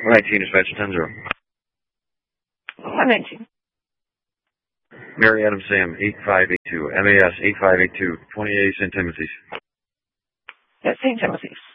119, dispatch 10-0. 119. Mary Adam Sam, 8582. MAS 8582, 28 St. Timothy's. That's St. Timothy's.